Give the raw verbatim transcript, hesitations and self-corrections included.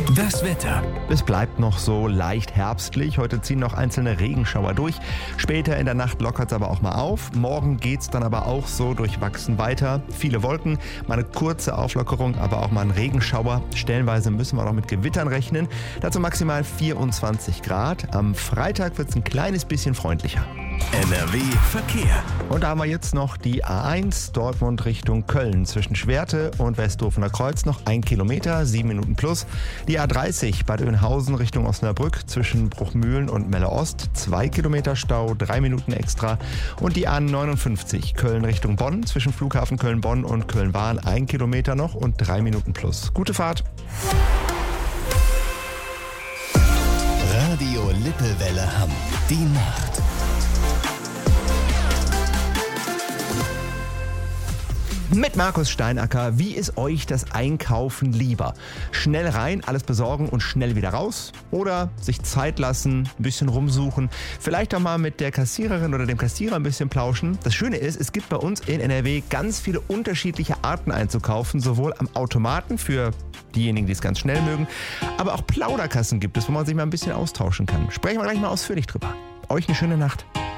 Das Wetter. Es bleibt noch so leicht herbstlich. Heute ziehen noch einzelne Regenschauer durch. Später in der Nacht lockert es aber auch mal auf. Morgen geht es dann aber auch so durchwachsen weiter. Viele Wolken, mal eine kurze Auflockerung, aber auch mal ein Regenschauer. Stellenweise müssen wir noch mit Gewittern rechnen. Dazu maximal vierundzwanzig Grad. Am Freitag wird es ein kleines bisschen freundlicher. N R W Verkehr. Und da haben wir jetzt noch die A eins Dortmund Richtung Köln. Zwischen Schwerte und Westhofener Kreuz noch ein Kilometer, sieben Minuten plus. Die A dreißig Bad Oeynhausen Richtung Osnabrück zwischen Bruchmühlen und Melle Ost. Zwei Kilometer Stau, drei Minuten extra. Und die A neunundfünfzig Köln Richtung Bonn zwischen Flughafen Köln-Bonn und Köln-Wahn. Ein Kilometer noch und drei Minuten plus. Gute Fahrt. Radio Lippewelle Hamm. Die Nacht. Mit Markus Steinacker, wie ist euch das Einkaufen lieber? Schnell rein, alles besorgen und schnell wieder raus? Oder sich Zeit lassen, ein bisschen rumsuchen, vielleicht auch mal mit der Kassiererin oder dem Kassierer ein bisschen plauschen? Das Schöne ist, es gibt bei uns in N R W ganz viele unterschiedliche Arten einzukaufen, sowohl am Automaten für diejenigen, die es ganz schnell mögen, aber auch Plauderkassen gibt es, wo man sich mal ein bisschen austauschen kann. Sprechen wir gleich mal ausführlich drüber. Euch eine schöne Nacht.